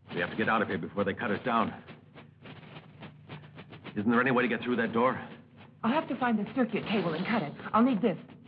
We have to get out of here before they cut us down. Isn't there any way to get through that door? I'll have to find the circuit cable and cut it. I'll need this.